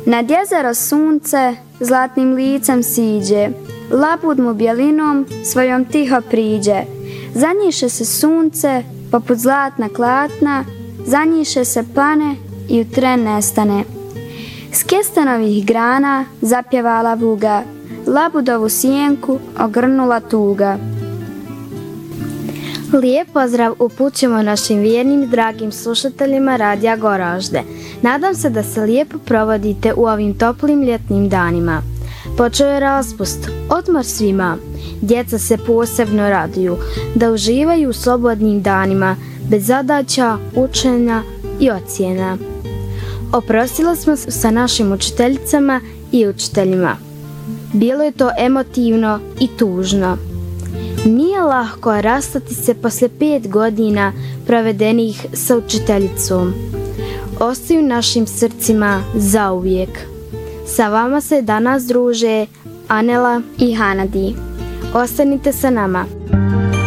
Nad jezero sunce zlatnim licem siđe, labud mu bjelinom svojom tiho priđe. Zanjiše se sunce poput zlatna klatna, zanjiše se plane i u tren nestane. S kestanovih grana zapjevala vuga, labudovu sjenku ogrnula tuga. Lijep pozdrav upućujemo našim vjernim i dragim slušateljima Radija Goražde. Nadam se da se lijepo provodite u ovim toplim ljetnim danima. Počeo je raspust, odmor svima. Djeca se posebno raduju da uživaju u slobodnim danima, bez zadaća, učenja i ocjena. Oprostili smo sa našim učiteljicama i učiteljima. Bilo je to emotivno i tužno. Nije lahko rastati se poslije 5 godina provedenih sa učiteljicom. Ostaju našim srcima zauvijek. Sa vama se danas druže Anela i Hanadi. Ostanite sa nama.